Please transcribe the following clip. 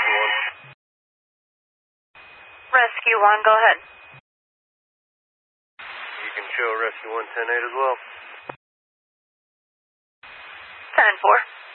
Rescue 1, go ahead. You can show Rescue 1 10-8 as well. 10-4.